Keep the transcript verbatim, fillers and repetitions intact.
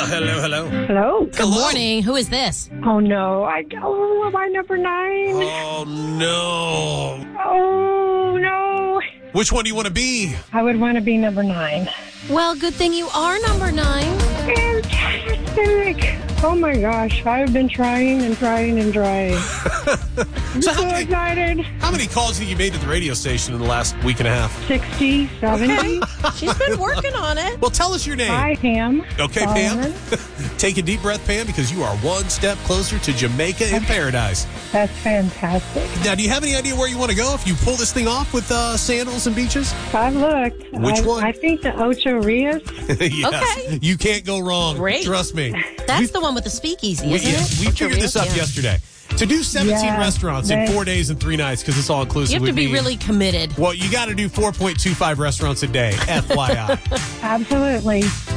hello, hello. Hello. Good morning. Who is this? Oh, no. I Oh, am I number nine? Oh, no. Oh, no. Which one do you want to be? I would want to be number nine. Well, good thing you are number nine. Fantastic. Oh, my gosh. I've been trying and trying and trying. I'm So so, how many- excited. How many calls have you made to the radio station in the last week and a half? sixty, seventy. She's been working on it. Well, tell us your name. Hi, Pam. Okay, Solomon. Pam. Take a deep breath, Pam, because you are one step closer to Jamaica in paradise. That's fantastic. Now, do you have any idea where you want to go if you pull this thing off with uh, sandals and beaches? I've looked. Which I, one? I think the Ocho Rios. Yes. Okay. You can't go wrong. Great. Trust me. That's the one with the speakeasy, We, isn't yeah, it? we figured this out Yeah. yesterday. To do seventeen Yeah, restaurants in they- four days and three nights, because it's all inclusive. You have to would be mean- really committed. Well, you got to do four point two five restaurants a day, F Y I. Absolutely.